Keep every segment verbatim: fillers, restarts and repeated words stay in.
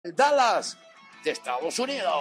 Dallas de Estados Unidos.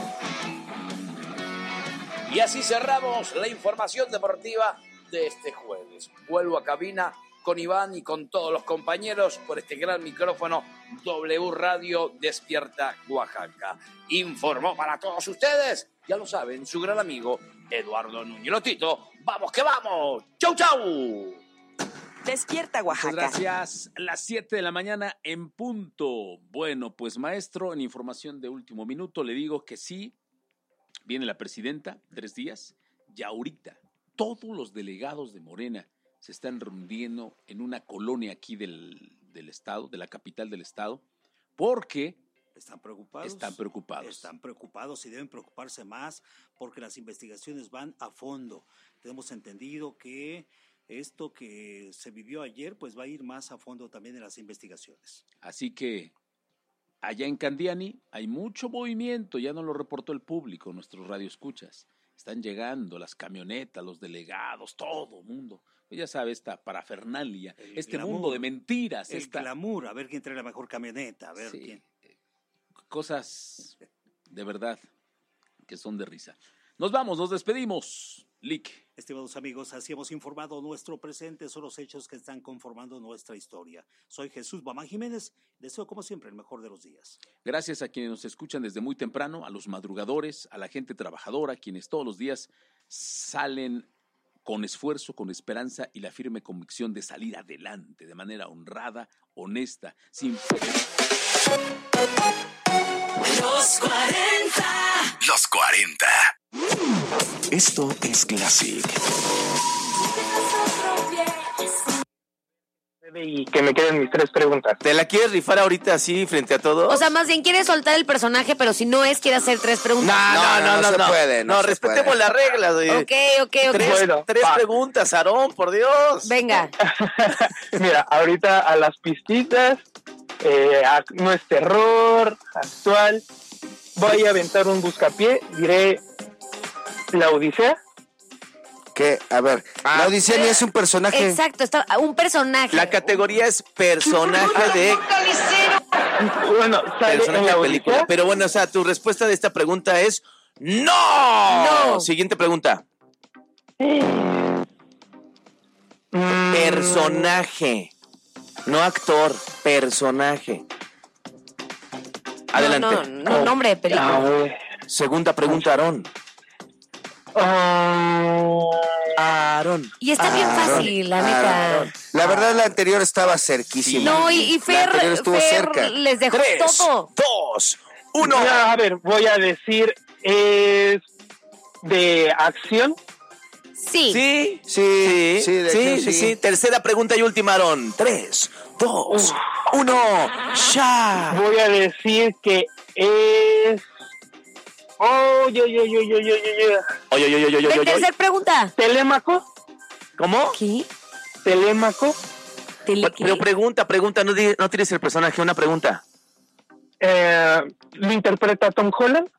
Y así cerramos la información deportiva de este jueves. Vuelvo a cabina con Iván y con todos los compañeros por este gran micrófono W Radio Despierta Oaxaca. Informó para todos ustedes, ya lo saben, su gran amigo Eduardo Núñez Lotito. ¡Vamos que vamos! ¡Chau, chau! Despierta Oaxaca. Muchas gracias. Las siete de la mañana en punto. Bueno, pues maestro, en información de último minuto le digo que sí, viene la presidenta, tres días, y ahorita todos los delegados de Morena se están reuniendo en una colonia aquí del, del estado, de la capital del estado, porque están preocupados. Están preocupados. Están preocupados y deben preocuparse más porque las investigaciones van a fondo. Tenemos entendido que esto que se vivió ayer, pues va a ir más a fondo también en las investigaciones. Así que allá en Candiani hay mucho movimiento, ya nos lo reportó el público, nuestros radioescuchas. Están llegando las camionetas, los delegados, todo el mundo. Ya sabe, esta parafernalia, el este glamour, mundo de mentiras. El esta... glamour, a ver quién trae la mejor camioneta, a ver sí, quién. Cosas de verdad que son de risa. Nos vamos, nos despedimos. Lick. Estimados amigos, así hemos informado nuestro presente, son los hechos que están conformando nuestra historia. Soy Jesús Bamán Jiménez, deseo como siempre el mejor de los días. Gracias a quienes nos escuchan desde muy temprano, a los madrugadores, a la gente trabajadora, quienes todos los días salen con esfuerzo, con esperanza y la firme convicción de salir adelante de manera honrada, honesta, sin... Los cuarenta. Los cuarenta. Esto es Classic. Y que me queden mis tres preguntas. ¿Te la quieres rifar ahorita así frente a todos? O sea, más bien quieres soltar el personaje, pero si no es, quiere hacer tres preguntas. No, no, no, no, no, no, no se puede. No, no se respetemos puede. las reglas. Oye. Ok, ok, ok. Tres, Bueno, tres va. preguntas, Aarón, por Dios. Venga. Mira, ahorita a las pistitas, eh, a- no es terror, actual. Voy a aventar un buscapié, diré La Odisea. ¿Qué? A ver, Ah, la Odisea ni es un personaje. Exacto, está un personaje. La categoría es personaje de, Bueno, sale personaje en La de película. Odisea. Pero bueno, o sea, tu respuesta de esta pregunta es ¡no! No. Siguiente pregunta. Mm, Personaje. No actor, personaje. Adelante. No, no, no, nombre de a película. ver. Segunda pregunta, Aarón. Um, Aarón. Y está bien Aarón. fácil, la neta. Aarón. La verdad, la anterior estaba cerquísima. No, y, y La Fer, anterior estuvo Fer cerca. les dejó Tres, todo. dos, uno. no, a ver, voy a decir, es de acción. Sí. Sí, Sí, sí, sí, de sí, hecho, sí, sí. sí. Tercera pregunta y última, Aarón. Tres, dos, uno. ¡Ya! Voy a decir que es... Oh, yo, yo, yo, yo, yo, yo, yo. Oye, oye, oye, oye, Ve, oye, oye. tercer pregunta. Telémaco, ¿Cómo? ¿Qué? Telémaco, Tele- Pero pregunta, pregunta, no, di- no tires el personaje, una pregunta. eh, lo interpreta Tom Holland.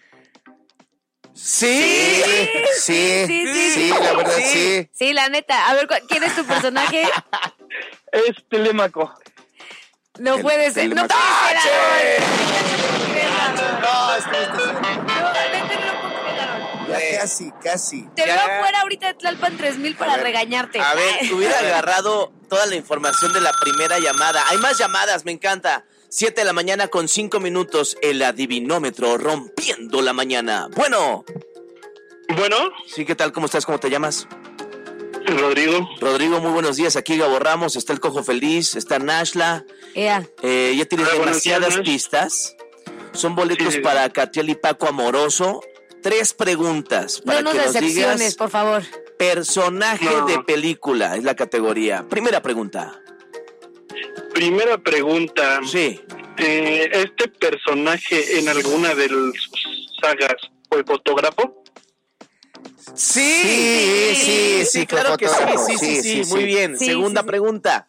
Sí, sí, sí, sí. la verdad, sí. Sí, la neta. A ver, ¿cu- ¿quién es tu personaje? Es Telémaco. No Tel- puede ser. No Telemaco. puede ser. ¡Ah, Aaron. No, este, este, No, neta, no lo puedo creer, Aaron. Ya casi, casi. Te Ya. veo afuera ahorita de Tlalpan tres mil para A ver, regañarte. A ver, hubiera agarrado toda la información de la primera llamada. Hay más llamadas, me encanta. Siete de la mañana con cinco minutos, el adivinómetro rompiendo la mañana. Bueno. Bueno. Sí, ¿qué tal? ¿Cómo estás? ¿Cómo te llamas? Rodrigo. Rodrigo, muy buenos días. Aquí Gabo Ramos, está el Cojo Feliz, está Nashla. Ea. Eh, ya tienes Hola, buenos demasiadas días, Nash. pistas. Son boletos Sí, sí. para Catriel y Paco Amoroso. Tres preguntas para No nos que nos decepciones, digas. por favor. Personaje No. de película es la categoría. Primera pregunta. Primera pregunta. Sí. Eh, ¿Este personaje en alguna de sus sagas fue fotógrafo? Sí, Sí, sí, sí, claro fue que sí, fotógrafo. sí, sí, Sí, sí, sí, muy sí. bien. Sí, Segunda sí, sí. pregunta.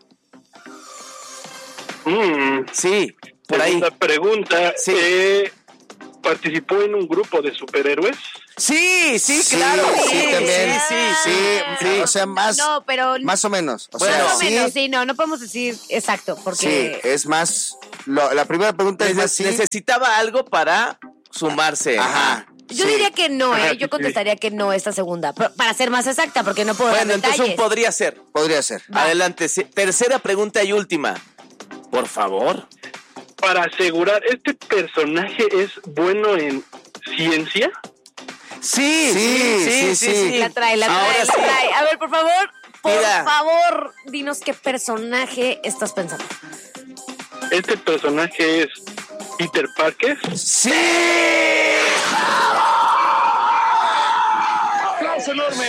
Mm, Sí, por ahí. segunda pregunta. Sí. Eh, participó en un grupo de superhéroes. Sí, sí, claro. Sí, sí, también. Sí, sí, sí, sí. O sea, más, No, pero más o menos. O Bueno, sea, más o sí, menos, sí, no, no podemos decir exacto, sí, porque es más. Lo, la primera pregunta es Neces- más sí. Necesitaba algo para sumarse. Ajá. yo sí. diría que no, Ajá, ¿eh? Yo sí, contestaría que no esta segunda, pero para ser más exacta, porque no puedo Bueno, dar entonces un detalles. podría ser. Podría ser. Va. Adelante. sí. Tercera pregunta y última. Por favor. Para asegurar, ¿este personaje es bueno en ciencia? Sí, Sí, sí, sí. La trae, la trae, Ahora la sí. trae. A ver, por favor, por Mira. favor, dinos qué personaje estás pensando. ¿Este personaje es Peter Parker? ¡Sí! ¡Aplauso enorme!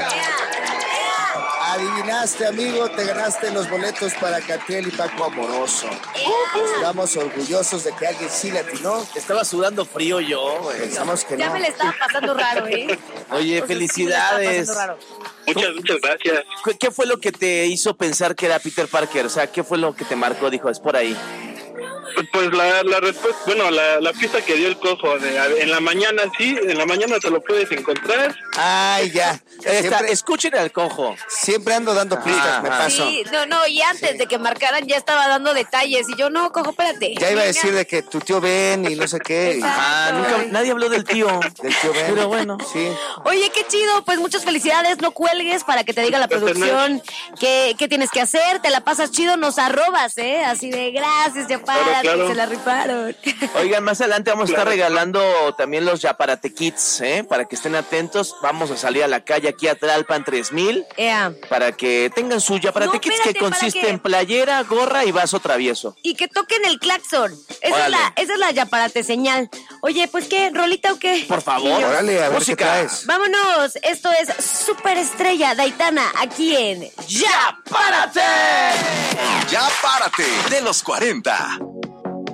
Adivinaste, amigo, te ganaste los boletos para Catriel y Paco Amoroso. Estamos orgullosos de que alguien sí le atinó. Estaba sudando frío yo, güey. Pensamos que Ya no. me le estaba pasando raro, ¿eh? Oye, O sea, sí me le estaba felicidades. pasando raro. Muchas, muchas gracias. ¿Qué- ¿Qué fue lo que te hizo pensar que era Peter Parker? O sea, ¿qué fue lo que te marcó? Dijo, es por ahí. Pues la, la respuesta, bueno, la, la pista que dio el cojo de a ver, en la mañana, sí, en la mañana te lo puedes encontrar. Ay, ya. Ahí está, Siempre, escuchen al cojo. siempre ando dando pistas, me Ajá. paso. Sí, no, no, y antes de que marcaran ya estaba dando detalles y yo no, cojo, espérate. Ya iba a decir de que tu tío Ben y no sé qué. y- Exacto. Ah, nunca, nadie habló del tío. Del tío Ben. Pero bueno. Sí. Oye, qué chido, pues muchas felicidades, no cuelgues para que te diga la producción qué, qué tienes que hacer, te la pasas chido, nos arrobas, ¿eh? Así de gracias, ya para, Claro, claro. se la rifaron. Oigan, más adelante vamos a estar Claro. regalando también los Yaparate Kits, ¿eh? Para que estén atentos. Vamos a salir a la calle aquí a Tlalpan tres mil Ea. para que tengan su Yaparate No, Kits, espérate, que ¿para consiste qué? en playera, gorra y vaso travieso. Y que toquen el claxon. Esa es Órale. la, esa es la yaparate señal. Oye, pues qué, rolita o qué. Por favor. Niños. Órale, a ver Música. qué traes. Vámonos, esto es Superestrella Daitana aquí en ¡Ya, párate! Ya párate de los cuarenta.